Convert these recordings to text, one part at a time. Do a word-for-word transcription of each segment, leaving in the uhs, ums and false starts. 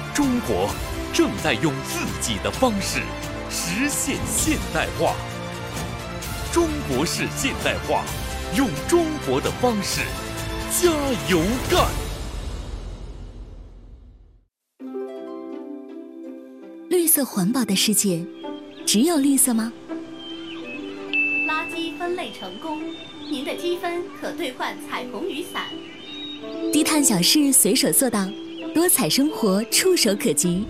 中国正在用自己的方式实现现代化。中国式现代化，用中国的方式加油干！ 绿色环保的世界，只有绿色吗？ 垃圾分类成功，您的积分可兑换彩虹雨伞。 低碳小事随手做到，多彩生活触手可及。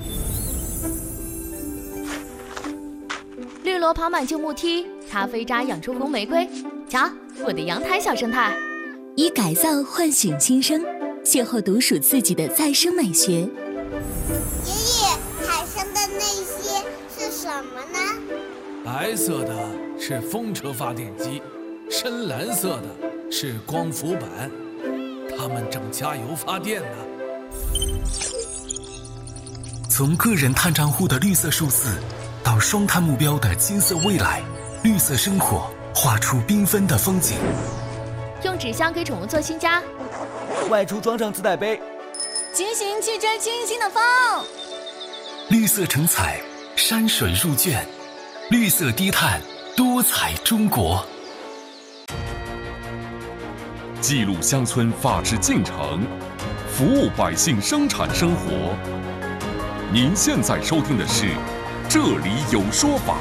绿萝跑满旧木梯，咖啡渣养出红玫瑰。瞧，我的阳台小生态。 以改造唤醒新生，邂逅独属自己的再生美学。爷爷，海上的那些是什么呢？ 白色的是风车发电机，深蓝色的是光伏板，它们正加油发电呢。 从个人碳账户的绿色数字，到双碳目标的金色未来，绿色生活画出缤纷的风景。 用纸箱给宠物做新家， 外出装上自带杯， 骑行去追清新的风。 绿色成彩，山水入卷，绿色低碳，多彩中国。 记录乡村发triển进程，服务百姓生产生活。您现在收听的是《这里有说法》。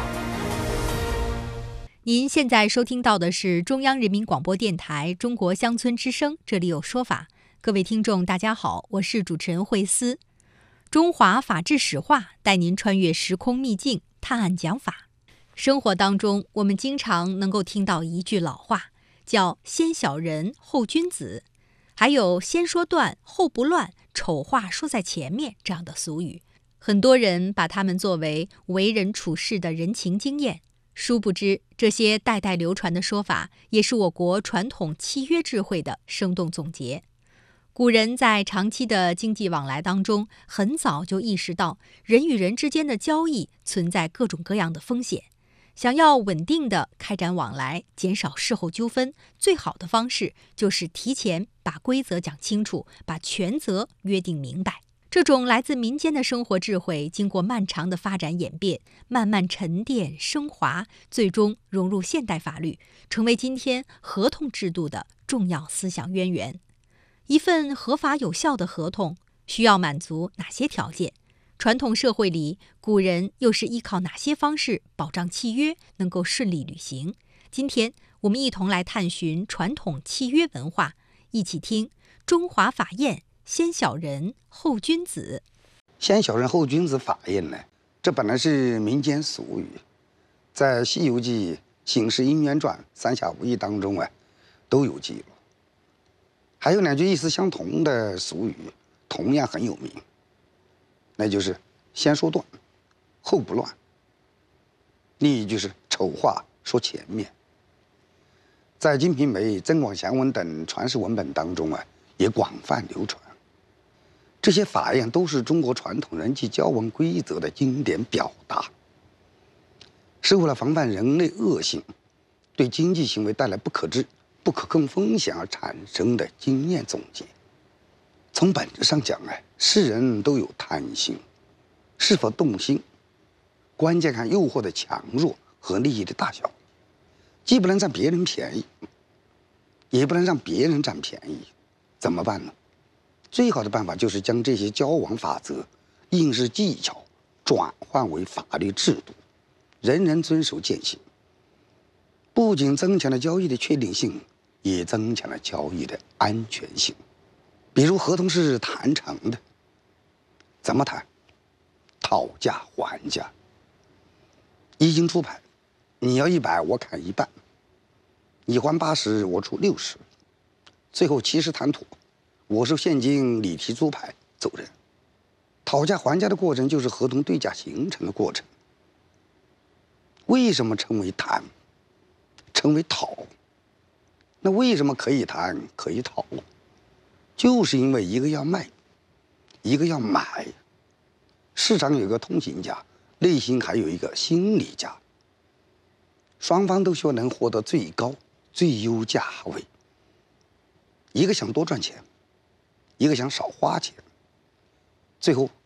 您现在收听到的是中央人民广播电台中国乡村之声，这里有说法。各位听众大家好，我是主持人慧思。中华法治史话带您穿越时空秘境，探案讲法。生活当中我们经常能够听到一句老话，叫先小人后君子，还有先说断后不乱，丑话说在前面这样的俗语。很多人把它们作为为人处事的人情经验，殊不知这些代代流传的说法也是我国传统契约智慧的生动总结。古人在长期的经济往来当中，很早就意识到人与人之间的交易存在各种各样的风险，想要稳定的开展往来，减少事后纠纷，最好的方式就是提前把规则讲清楚，把权责约定明白。这种来自民间的生活智慧，经过漫长的发展演变，慢慢沉淀升华，最终融入现代法律，成为今天合同制度的重要思想渊源。一份合法有效的合同需要满足哪些条件？传统社会里，古人又是依靠哪些方式保障契约能够顺利履行？今天我们一同来探寻传统契约文化，一起听中华法谚先小人后君子。 先小人后君子法谚呢，这本来是民间俗语，在《西游记》《醒世姻缘传》《三侠五义》当中啊都有记录。还有两句意思相同的俗语同样很有名，那就是先说断后不乱，另一句是丑话说前面。在《金瓶梅》《增广贤文》等传世文本当中啊也广泛流传。这些法谚都是中国传统人际交往规则的经典表达，是为了防范人类恶性对经济行为带来不可知不可控风险而产生的经验总结。从本质上讲，哎，世人都有贪心，是否动心，关键看诱惑的强弱和利益的大小。既不能占别人便宜，也不能让别人占便宜，怎么办呢？最好的办法就是将这些交往法则、应试技巧转换为法律制度，人人遵守践行。不仅增强了交易的确定性，也增强了交易的安全性。比如合同是谈成的，怎么谈？讨价还价。一经出牌，你要一百，我砍一半，你还八十，我出六十，最后七十谈妥，我收现金，你提租牌走人。讨价还价的过程就是合同对价形成的过程。为什么称为谈？称为讨？那为什么可以谈可以讨？就是因为一个要卖，一个要买。市场有一个通行价，内心还有一个心理价。双方都希望能获得最高、最优价位。一个想多赚钱，一个想少花钱，最后